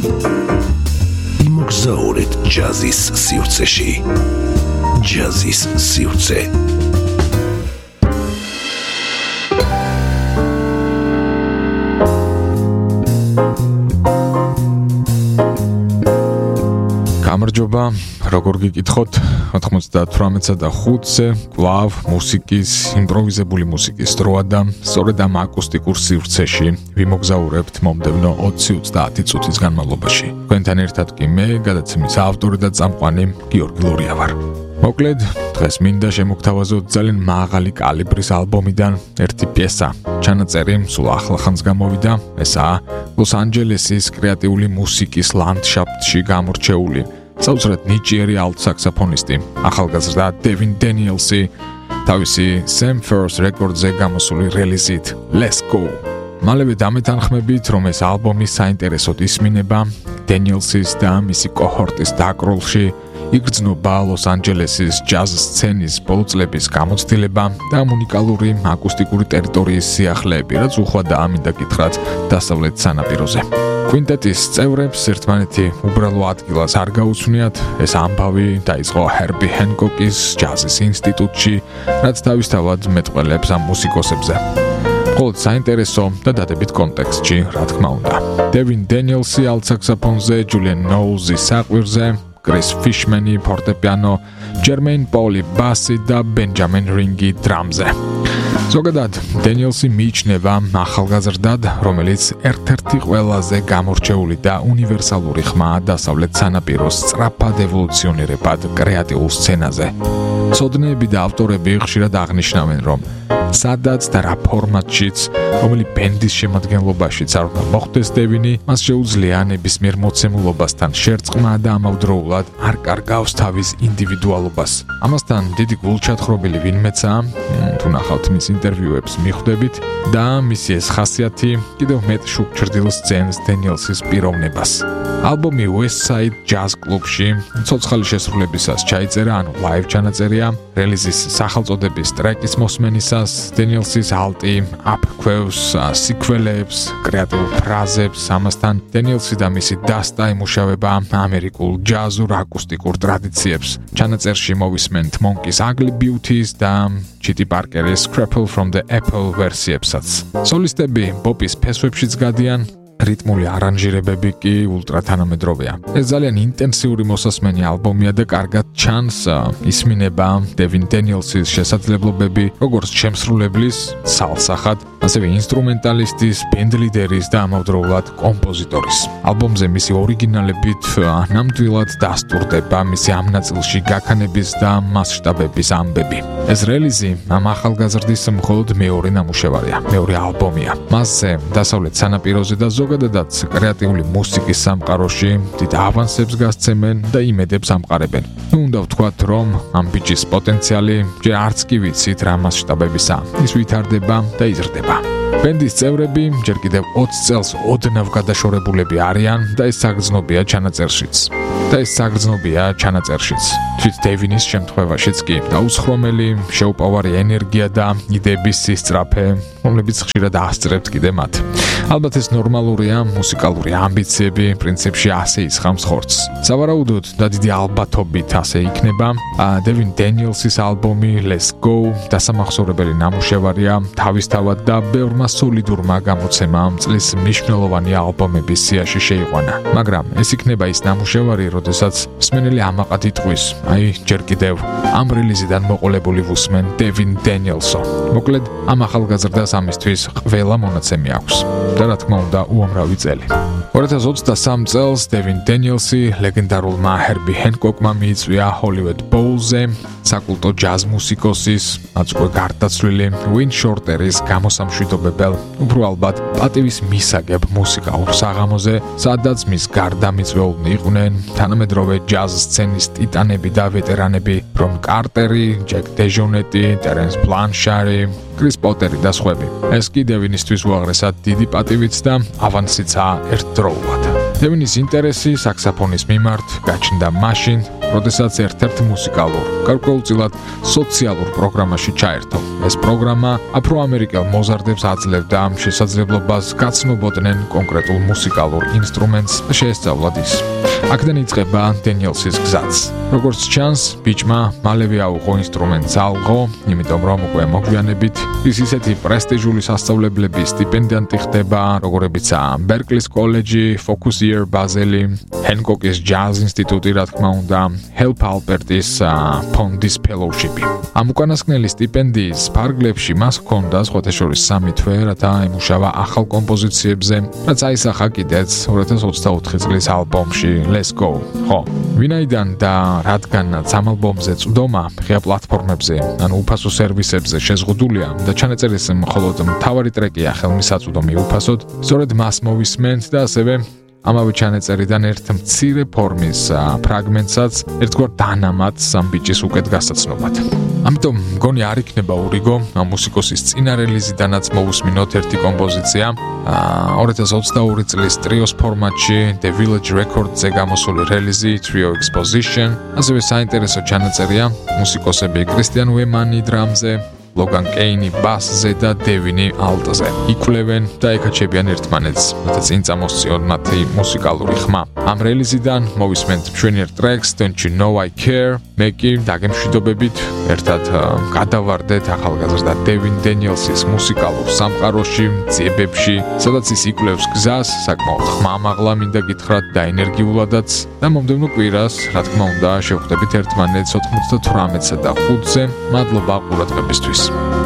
იმოგზაურეთ ჯაზის სივრცეში. ჯაზის სივრცე. გამარჯობა, როგორ გიკითხოთ 98-ზე და 5-ზე კლავ მუსიკის, იმპროვიზებული მუსიკის დროა და სწორედ ამ აკუსტიკურ სივრცეში ვიმოგზაურებთ მომდევნო 20-30 წუთის განმავლობაში. თქვენთან ერთად კი მე, გადაცემის ავტორი და წამყვანი გიორგი ლორია ვარ. მოკლედ, დღეს მინდა შემოგთავაზოთ ძალიან მაღალი კალიბრის ალბომიდან ერთი პიესა. ჩანაწერი სულ ახლახანს გამოვიდა, ესაა ლოს-ანჯელესის კრეატიული მუსიკის ლანდშაფტში გამორჩეული საოცრად ნიჭიერი ალტ-საქსოფონისტი, ახალგაზრდა დევინ დენიელსი, თავისი Sam First Records-ზე გამოსული რელიზით Let's Go. მალევე დამეთანხმებით, რომ ეს ალბომი საინტერესოდ ისმინება დენიელსის და მისი კოჰორტის დაკროლში, იგრძნობა ლოს-ანჯელესის ჯაზ სცენის ბოლო წლების გამოცდილება და უნიკალური აკუსტიკური ტერიტორიის სიახლეები, რაც უხვადაა მინდა გითხრათ დასავლეთ სანაპიროზე. კვინტეტის წევრებს ერთმანეთი უბრალო ადგილას არ გაუცვნიათ, ეს ამბავი დაიწყო ჰერბი ჰენკოკის ჯაზის ინსტიტუტში, რაც თავისთავად მეტყველებს ამ მუსიკოსებზე. მხოლოდ საინტერესო და დადებით კონტექსტში, რა თქმა უნდა. დევინ დენიელსი ალტ-საქსოფონზე, ჯულიენ ნოულზი საყვირზე, კრის ფიშმენი ფორტეპიანო, ჯერმეინ პოლი ბასი და ბენჯამინ რინგი დრამზე. ზოგადად, დენიელსი მიიჩნევა ახალგაზრდად, რომელიც ერთ-ერთი ყველაზე გამორჩეული და უნივერსალური ხმაა დასავლეთ სანაპიროს სწრაფად ევოლუციონირებად კრეატიულ სცენაზე. მცოდნეები და ავტორები ხშირად აღნიშნავენ, რომ სადაც და რა ფორმატშიც, რომელი ბენდის შემადგენლობაშიც არ უნდა მოხვდეს დევინი, მას შეუძლია ნებისმიერ მოცემულობასთან შერწყმა და ამავდროულად არ კარგავს თავის ინდივიდუალობას. ამასთან დიდი გულჩათხრობილი ვინმეცაა, თუ ნახავთ მის ინტერვიუებს მიხვდებით და მისი ეს ხასიათი კიდევ მეტ შუქჩრდილ სცენს დენიელსის პიროვნებას. ალბომი West Side Jazz კლუბში ცოცხალი შესრულებისას ჩაიწერა, ანუ live ჩანაწერია, რელიზის სახელწოდების ტრეკის მოსმენისას დენიელსის ალტი აფქვევს სიკველებს, კრეატიულ ფრაზებს, ამასთან დენიელსი და მისი დასტა იმუშავება ამერიკულ ჯაზურ აკუსტიკურ ტრადიციებს. ჩანაწერში მოვისმენთ Monkey's Ugly Beauties და ჩიტი პარკერის Scrapple from the Apple ვერსიებსაც. სოლისტები პოპის ფესვებშიც გადიან, რიტმული არანჟირებები კი ულტრათანამედროვეა. ეს ძალიან ინტენსიური მოსასმენი ალბომია და კარგად ჩანს ისმინება დევინ დენიელსის შესაძლებლობები, როგორც შემსრულებლის, სალსახად, ასევე ინსტრუმენტალისტის, ბენდლიდერის და ამავდროულად კომპოზიტორის. ალბომზე მისი ორიგინალებით ნამდვილად დასტურდება მისი ამ ნაწილში გაქანების და მასშტაბების ამბები. ეს რელიზი ამ ახალგაზრდის მხოლოდ მეორე ნამუშევარია, მეორე ალბომია. მასზე დასავლეთ სანაპიროზე და ზოგადადაც კრეატიული მუსიკის სამყაროში დიდ ავანსებს გასცემენ და იმედებს ამყარებენ. უნდა ვთქვათ, რომ ამ ბიჭის პოტენციალი ჯერ არც კი ვიცით რა მასშტაბებისა. ის ვითარდება და იზრდება. ბენდის წევრები ჯერ კიდევ 20 წელს ოდნავ გადაშორებულები არიან და ეს საგრძნობია ჩანაწერშიც. თვით დევინის შემთხვევაშიც კი დაუცხრომელი, შეუპოვარი ენერგია და იდეების სისწრაფე, რომლებიც ხშირად ასწრებთ კიდე მათ. ალბათ ეს ნორმალურია, მუსიკალური ამბიციები პრინციპში ასე ისხამს ხორცს. სავარაუდოდ და დიდი ალბათობით ასე იქნება. დევინ დენიელსის ალბომი Let's Go დასამახსოვრებელი ნამუშევარია თავისთავად და ბევრმა სოლიდურმა გამოცემამ წლის მნიშვნელოვანი ალბომების სიაში შეიყვანა. მაგრამ ეს იქნება ის ნამუშევარი, როდესაც მსმენელი ამაყად იტყვის, აი ჯერ კიდევ ამ რელიზიდან მოყოლებული ვუსმენ დევინ დენიელსო. მოკლედ, ამ ახალგაზრდას ამისთვის ყველა მონაცემი აქვს. და რა თქმა უნდა, უამრავი წელი. 2023 წელს დევინ დენიელსი ლეგენდარულმა ჰერბი ჰენკოკმა მიიწვია ჰოლივუდ ბოულზე, საკულტო ჯაზ მუსიკოსის, რაც უკვე გარდაცვლილი ვინ შორტერის გამოსამშვიდობებელ, უფრო ალბათ პატივის მისაგებ მუსიკალურ საღამოზე, სადაც მის გარდა მიწვეულნი იყვნენ თანამედროვე ჯაზ სცენის ტიტანები და ვეტერანები, რონ კარტერი, ჯეკ დეჟონეტი, ტერენს ბლანშარი, კრის პოტერი და სხვები. ეს კი დევინისთვის უაღრესად დიდი პატივიც და ავანსიცაა ერთდროულად. დევინის ინტერესი საქსაფონის მიმართ გაჩნდა მაშინ, როდესაც ერთ-ერთ მუსიკალურ, გარკვეულწილად სოციალურ პროგრამაში ჩაერთო. ეს პროგრამა აფროამერიკელ მოზარდებს აძლევდა ამ შესაძლებლობას გაცნობოდნენ კონკრეტულ მუსიკალურ ინსტრუმენტს და შეესწავლათ ის. აქედან იწყება დენიელსის გზაც. როგორც ჩანს, ბიჭმა მალევე აუღო ინსტრუმენტს ალღო, იმიტომ რომ უკვე მოგვიანებით ის ისეთი პრესტიჟული სასწავლებლების სტიპენდიანტი ხდება, როგორებიცაა ბერკლის კოლეჯი, Focus-Year ბაზელი, ჰენკოკის ჯაზ ინსტიტუტი, რა თქმა უნდა, ჰელ პალპერტის ფონდის ფელოუშიპი. ამ უკანასკნელი სტიპენდიის ფარგლებში მას ჰქონდა სხვათა შორის 3 თვე, რათა ემუშავა ახალ კომპოზიციებზე, რაც აისახა კიდეც 2024 წლის ალბომში Let's Go. ხო, ვინაიდან და რადგანაც ამ ალბომზე წვდომა ღია პლატფორმებზე, ანუ უფასო სერვისებზე შეზღუდულია და ჩანაწერის მხოლოდ მთავარი ტრეკია ხელმისაწვდომი უფასოდ, სწორედ მას მოვისმენთ და ასევე ამავე ჩანაწერიდან ერთ მცირე ფორმის ფრაგმენტსაც ერთგვარ დანამატს ამ ბიჭის უკეთ გასაცნობად. ამიტომ მგონი არ იქნება ურიგო ამ მუსიკოსის წინა რელიზიდანაც მოვუსმინოთ ერთი კომპოზიცია 2022 წლის ტრიოს ფორმატში The Village Records-ზე გამოსული რელიზი Trio Exposition, ასევე საინტერესო ჩანაწერია მუსიკოსები კრისტიან უემანი დრამზე, ლოგან კეინი ბასზე და დევინი ალტზე. იკვლევენ და ეკაჩებიან ერთმანეთს, რათა წინ წამოსწიონ მათი მუსიკალური ხმა. ამ რელიზიდან მოვისმენთ მშვენიერ ტრეკს Don't You Know I Care. მე კი დაგემშვიდობებით ერთად გადავარდეთ ახალგაზრდა დევინ დენიელსის მუსიკალურ სამყაროში, ძიებებში, სადაც ის იკვლევს გზას, საკმაოდ ხმამაღლა მინდა გითხრათ და ენერგიულადაც და მომდევნო კვირას, რა თქმა უნდა, შევხვდებით ერთმანეთს 98-სა და 5-ზე. მადლობა ყურადღებისთვის.